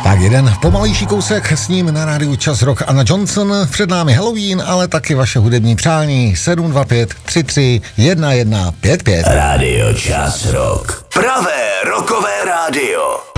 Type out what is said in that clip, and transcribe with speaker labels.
Speaker 1: Tak jeden pomalejší kousek s ním na rádiu Čas Rock. Anna Johnson, před námi Halloween, ale taky vaše hudební přání 725 33 1155.
Speaker 2: Rádio Čas Rock. Pravé rockové rádio.